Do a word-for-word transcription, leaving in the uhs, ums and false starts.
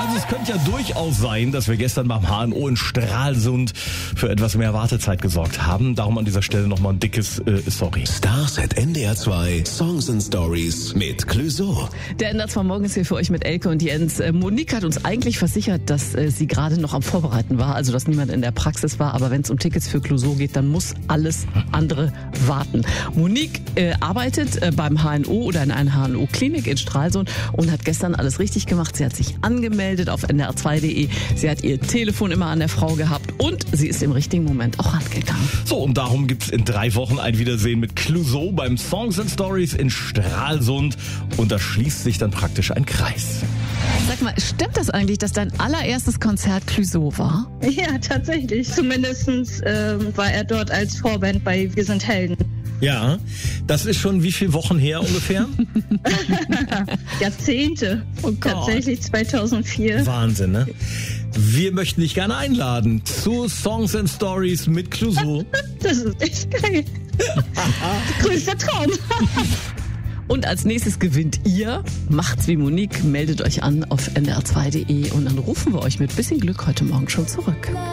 Also es könnte ja durchaus sein, dass wir gestern beim H N O in Stralsund für etwas mehr Wartezeit gesorgt haben. Darum an dieser Stelle nochmal ein dickes äh, Sorry. Stars at N D R zwei Songs and Stories mit Clouseau. Der N D R zwei Morgen ist hier für euch mit Elke und Jens. Äh, Monique hat uns eigentlich versichert, dass äh, sie gerade noch am Vorbereiten war, also dass niemand in der Praxis war. Aber wenn es um Tickets für Clouseau geht, dann muss alles andere warten. Monique äh, arbeitet äh, beim H N O oder in einer H N O-Klinik in Stralsund und hat gestern alles richtig gemacht. Sie hat sich angemeldet auf N D R zwei Punkt de. Sie hat ihr Telefon immer an der Frau gehabt und sie ist im richtigen Moment auch rangegangen. So, und darum gibt's in drei Wochen ein Wiedersehen mit Clouseau beim Songs and Stories in Stralsund. Und da schließt sich dann praktisch ein Kreis. Sag mal, stimmt das eigentlich, dass dein allererstes Konzert Clouseau war? Ja, tatsächlich. Zumindestens ähm, war er dort als Vorband bei Wir sind Helden. Ja, das ist schon wie viele Wochen her ungefähr? Jahrzehnte. Oh Gott. Tatsächlich zweitausendvier. Wahnsinn, ne? Wir möchten dich gerne einladen zu Songs and Stories mit Clouseau. Das ist echt geil. Größter Traum. Und als nächstes gewinnt ihr, macht's wie Monique, meldet euch an auf N D R zwei Punkt de und dann rufen wir euch mit bisschen Glück heute Morgen schon zurück.